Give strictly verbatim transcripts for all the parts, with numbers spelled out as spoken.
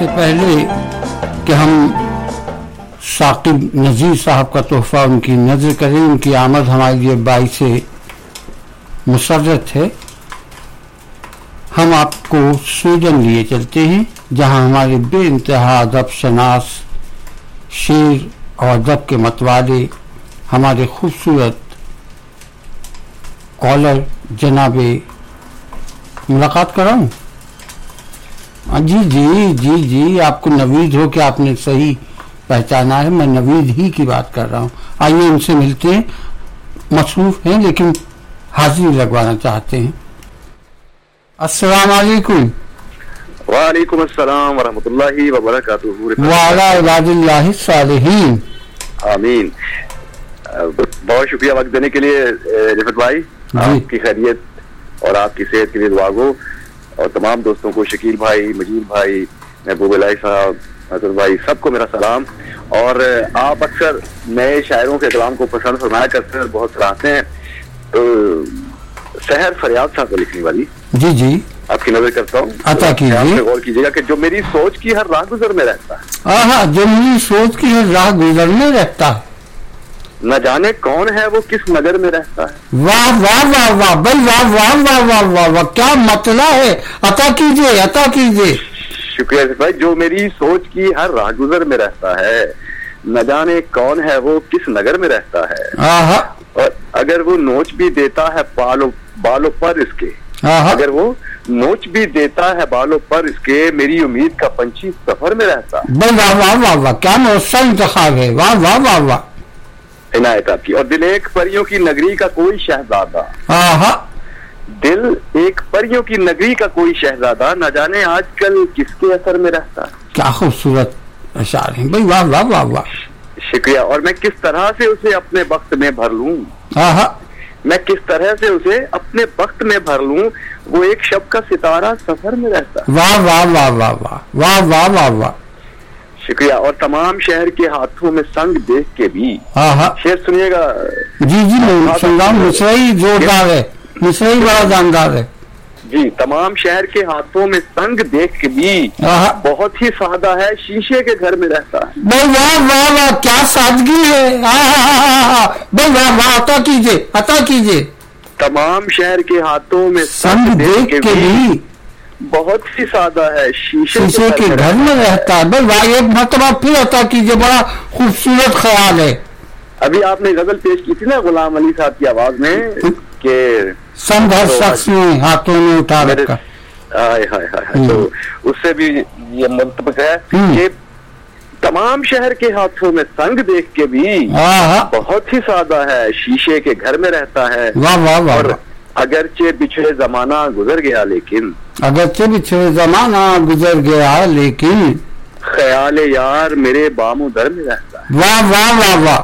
سے پہلے کہ ہم ثاقب نذیر صاحب کا تحفہ ان کی نظر کریں، ان کی آمد ہمارے لیے باعث مسرت ہے، ہم آپ کو سویڈن لیے چلتے ہیں، جہاں ہمارے بے انتہا ادب شناس، شعر اور ادب کے متوالے ہمارے خوبصورت کالر جناب ملاقات کراؤں؟ جی جی جی جی آپ کو نوید ہو کہ آپ نے صحیح پہچانا ہے، میں نوید ہی کی بات کر رہا ہوں۔ آئیے ان سے ملتے ہیں، مصروف ہیں لیکن حاضری لگوانا چاہتے ہیں۔ السلام علیکم۔ وعلیکم السلام ورحمۃ اللہ وبرکاتہ۔ وعلی عباد اللہ الصالحین۔ آمین۔ بہت شکریہ وقت دینے کے لیے رفت بھائی، آپ کی خیریت اور آپ کی صحت کے لیے دعا گو، اور تمام دوستوں کو، شکیل بھائی، مجید بھائی، محبوب الہی صاحب، حضرت بھائی، سب کو میرا سلام۔ اور آپ اکثر نئے شاعروں کے کلام کو پسند فرمایا کرتے ہیں اور بہت سراہتے ہیں، تو سحر فریاد صاحب کو لکھنے والی جی جی آپ کی نظر کرتا ہوں، عطا کیجیے۔ آپ سے غور کیجیے گا کہ جو میری سوچ کی ہر راہ گزر میں رہتا ہے، آہا جو میری سوچ کی ہر راہ گزر میں رہتا ہے، نہ جانے کون ہے وہ کس نگر میں رہتا ہے۔ واہ واہ واہ واہ بھائی، واہ واہ واہ واہ واہ واہ، کیا مطلع ہے، عطا کیجیے عطا کیجیے۔ شکریہ بھائی۔ جو میری سوچ کی ہر راہ گزر میں رہتا ہے، نہ جانے کون ہے وہ کس نگر میں رہتا ہے، آہا اور اگر وہ نوچ بھی دیتا ہے بالوں بالوں پر اس کے، آہا اگر وہ نوچ بھی دیتا ہے بالوں پر اس کے، میری امید کا پنچھی سفر میں رہتا ہے۔ بھائی واہ واہ واہ واہ، کیا موسا انتخاب ہے، واہ واہ واہ واہ۔ عنایت آپ کی۔ اور دل ایک پریوں کی نگری کا کوئی شہزادہ، آہا دل ایک پریوں کی نگری کا کوئی شہزادہ، نہ جانے آج کل کس کے اثر میں رہتا ہے۔ کیا خوبصورت اشعار ہیں بھائی، واہ واہ واہ واہ۔ شکریہ۔ اور میں کس طرح سے اسے اپنے وقت میں بھر لوں، آہا میں کس طرح سے اسے اپنے وقت میں بھر لوں، وہ ایک شب کا ستارہ سفر میں رہتا ہے۔ واہ واہ واہ واہ واہ واہ واہ واہ واہ۔ شکریہ۔ اور تمام شہر کے ہاتھوں میں سنگ دیکھ کے بھی، آہا شعر سنیے گا جی جی میں سن رہا ہوں، مصرعی زوردار ہے، مصرعی بڑا جاندار ہے جی۔ تمام شہر کے ہاتھوں میں سنگ دیکھ کے بھی، آہا بہت ہی سادہ ہے شیشے کے گھر میں رہتا ہے۔ بھائی واہ واہ واہ، کیا سادگی ہے، آہا بھائی واہ واہ، عطا کیجیے عطا کیجیے۔ تمام شہر کے ہاتھوں میں سنگ دیکھ کے بھی بہت ہی سادہ ہے شیشے شیشے کے گھر میں رہتا ہے۔ بھائی واہ، ایک مرتبہ پھر عطا کیجیے، بڑا خوبصورت خیال ہے۔ ابھی آپ نے غزل پیش کی تھی نا غلام علی صاحب کی آواز میں کہ سنگ ہر شخص نے ہاتھوں میں اٹھا رکھا، ہائے ہائے ہائے، تو اس سے بھی یہ منطبق ہے کہ تمام شہر کے ہاتھوں میں سنگ دیکھ کے بھی آہا بہت ہی سادہ ہے شیشے کے گھر میں رہتا ہے۔ واہ واہ واہ اور واہ۔ اگرچہ بچھڑے زمانہ گزر گیا لیکن، اگرچہ بچھڑے زمانہ گزر گیا لیکن، خیال یار میرے بام و در میں رہتا ہے۔ واہ واہ واہ واہ،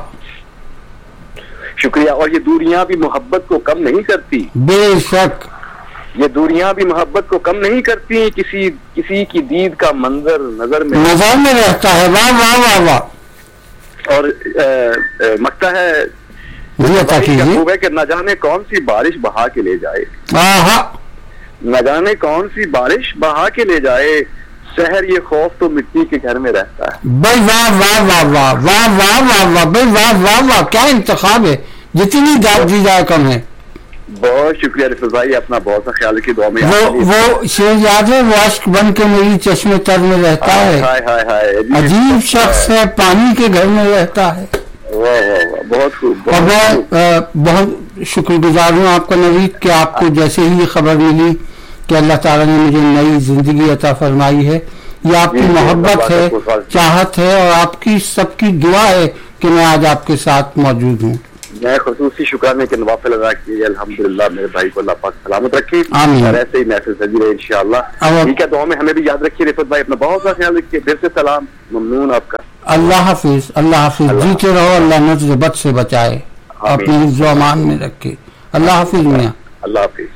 شکریہ۔ اور یہ دوریاں بھی محبت کو کم نہیں کرتی، بے شک یہ دوریاں بھی محبت کو کم نہیں کرتی، کسی کسی کی دید کا منظر نظر میں نظر میں رہتا ہے۔ واہ واہ واہ واہ۔ اور مکتا ہے جی عطا کیجیے۔ خوب ہے کہ نہ جانے کون سی بارش بہا کے لے جائے، آہا نہ جانے کون سی بارش بہا کے لے جائے، شہر یہ خوف تو مٹی کے گھر میں رہتا ہے۔ بھائی واہ واہ واہ واہ واہ واہ واہ واہ بھائی واہ واہ واہ، کیا انتخاب ہے، جتنی داد دی جائے کم ہے۔ بہت شکریہ رفت بھائی، اپنا بہت سا خیال رکھیے، دعا میں وہ وہ شعر یاد ہے، وہ اشک بن کے میری چشمے تر میں رہتا ہے، ہائے ہائے ہائے، عجیب شخص ہے پانی کے گھر میں رہتا ہے۔ واہ واہ واہ، بہت خوب اور بہت خوب۔ میں بہت شکر گزار ہوں آپ کا نوید کہ آپ کو جیسے ہی یہ خبر ملی کہ اللہ تعالیٰ نے مجھے نئی زندگی عطا فرمائی ہے، یہ آپ کی محبت ہے، چاہت ہے، اور آپ کی سب کی دعا ہے کہ میں آج آپ کے ساتھ موجود ہوں۔ میں خصوصی شکرانے کے نوافل ادا کیے، الحمدللہ میرے بھائی کو اللہ پاک سلامت رکھے، آمین۔ اور ایسے ہی محفل سجی رہے انشاءاللہ۔ ٹھیک ہے، دعا میں ہمیں بھی یاد رکھیے رفت بھائی، اپنا بہت سا خیال رکھیے، پھر سے سلام، ممنون آپ کا۔ اللہ حافظ، اللہ حافظ، جیتے رہو، اللہ نظر بد سے بچائے، اپنے حفظ و امان میں رکھے۔ اللہ حافظ میاں، اللہ حافظ۔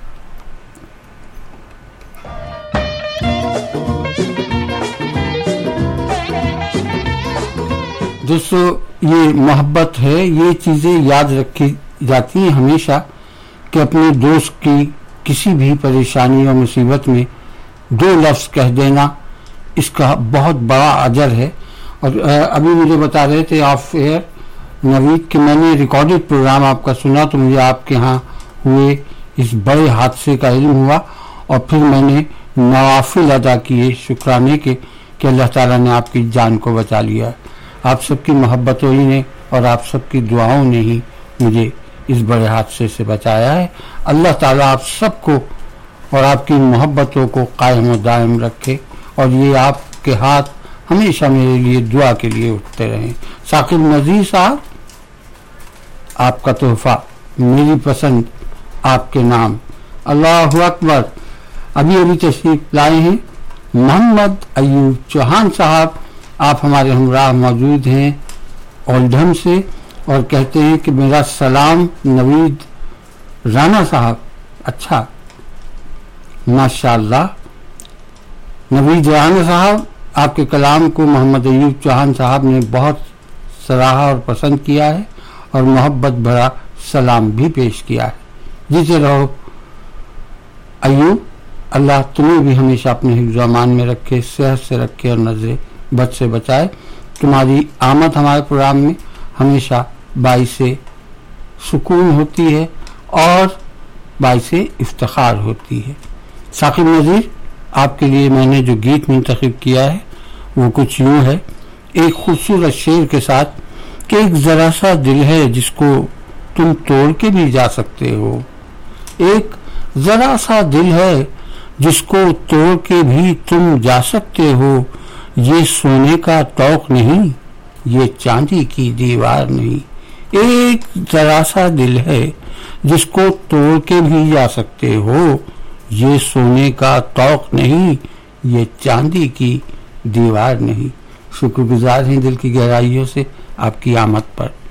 دوستو یہ محبت ہے، یہ چیزیں یاد رکھی جاتی ہیں ہمیشہ کہ اپنے دوست کی کسی بھی پریشانی اور مصیبت میں دو لفظ کہہ دینا اس کا بہت بڑا اجر ہے. اور ابھی مجھے بتا رہے تھے آف ایئر نوید کہ میں نے ریکارڈڈ پروگرام آپ کا سنا تو مجھے آپ کے ہاں ہوئے اس بڑے حادثے کا علم ہوا اور پھر میں نے نوافل ادا کیے شکرانے کے کہ اللہ تعالیٰ نے آپ کی جان کو بچا لیا. آپ سب کی محبتوں ہی نے اور آپ سب کی دعاؤں نے ہی مجھے اس بڑے حادثے سے بچایا ہے. اللہ تعالیٰ آپ سب کو اور آپ کی محبتوں کو قائم و دائم رکھے اور یہ آپ کے ہاتھ ہمیشہ میرے لیے دعا کے لیے اٹھتے رہیں. ثاقب نذیر صاحب آپ کا تحفہ میری پسند آپ کے نام. اللہ اکبر. ابھی ابھی تشریف لائے ہیں محمد ایوب چوہان صاحب. آپ ہمارے ہمراہ موجود ہیں اولڈھم سے اور کہتے ہیں کہ میرا سلام نوید رانا صاحب. اچھا ماشاء اللہ. نوید رانا صاحب آپ کے کلام کو محمد ایوب چوہان صاحب نے بہت سراہا اور پسند کیا ہے اور محبت بھرا سلام بھی پیش کیا ہے. جیتے رہو ایوب. اللہ تمہیں بھی ہمیشہ اپنے حفظ و امان میں رکھے, صحت سے رکھے اور نظر بد سے بچائے. تمہاری آمد ہمارے پروگرام میں ہمیشہ باعث سکون ہوتی ہے اور باعث افتخار ہوتی ہے. ثاقب نذیر آپ کے لیے میں نے جو گیت منتخب کیا ہے وہ کچھ یوں ہے ایک خوبصورت شعر کے ساتھ کہ ایک ذرا سا دل ہے جس کو تم توڑ کے بھی جا سکتے ہو. ایک ذرا سا دل ہے جس کو توڑ کے بھی تم جا سکتے ہو. یہ سونے کا طوق نہیں, یہ چاندی کی دیوار نہیں. ایک ذرا سا دل ہے جس کو توڑ کے بھی جا سکتے ہو. یہ سونے کا طوق نہیں, یہ چاندی کی دیوار نہیں. شکر گزار ہیں دل کی گہرائیوں سے آپ کی آمد پر.